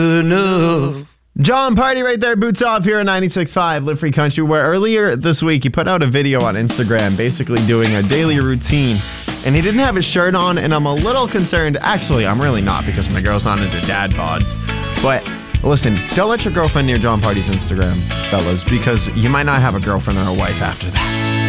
enough. John Party right there, boots off here at 96.5 Live Free Country, where earlier this week he put out a video on Instagram basically doing a daily routine, and he didn't have his shirt on, and I'm a little concerned. Actually, I'm really not, because my girl's not into dad bods. But listen, don't let your girlfriend near John Party's Instagram, fellas, because you might not have a girlfriend or a wife after that.